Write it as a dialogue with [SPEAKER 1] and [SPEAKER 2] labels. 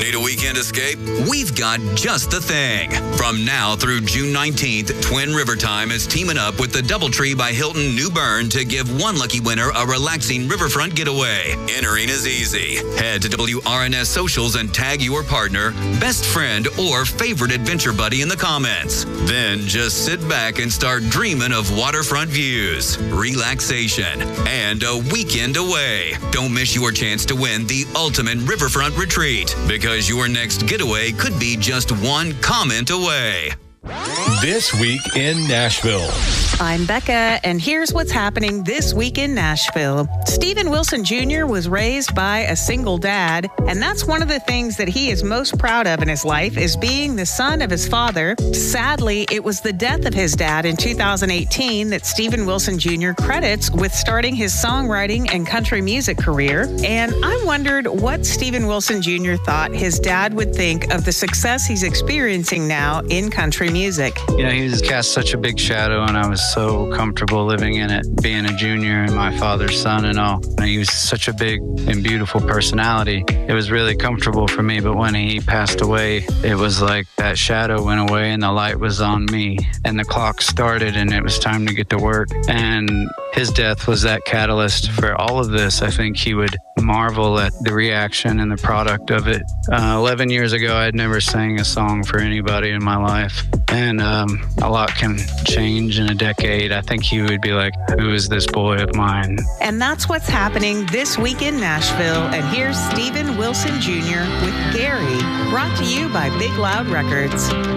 [SPEAKER 1] Need a weekend escape? We've got just the thing. From now through June 19th, Twin River Time is teaming up with the Doubletree by Hilton New Bern to give one lucky winner a relaxing riverfront getaway. Entering is easy. Head to WRNS socials and tag your partner, best friend, or favorite adventure buddy in the comments. Then just sit back and start dreaming of waterfront views, relaxation, and a weekend away. Don't miss your chance to win the ultimate riverfront retreat, because your next getaway could be just one comment away.
[SPEAKER 2] This Week in Nashville.
[SPEAKER 3] I'm Becca, and here's what's happening this week in Nashville. Steven Wilson Jr. was raised by a single dad, and that's one of the things that he is most proud of in his life, is being the son of his father. Sadly, it was the death of his dad in 2018 that Steven Wilson Jr. credits with starting his songwriting and country music career. And I wondered what Steven Wilson Jr. thought his dad would think of the success he's experiencing now in country music.
[SPEAKER 4] You know, he was cast such a big shadow, and I was so comfortable living in it, being a junior and my father's son and all. And he was such a big and beautiful personality. It was really comfortable for me, but when he passed away, it was like that shadow went away and the light was on me, and the clock started and it was time to get to work. And his death was that catalyst for all of this. I think he would marvel at the reaction and the product of it. 11 years ago, I'd never sang a song for anybody in my life. And a lot can change in a decade. I think he would be like, who is this boy of mine?
[SPEAKER 3] And that's what's happening this week in Nashville. And here's Steven Wilson Jr. with Gary, brought to you by Big Loud Records.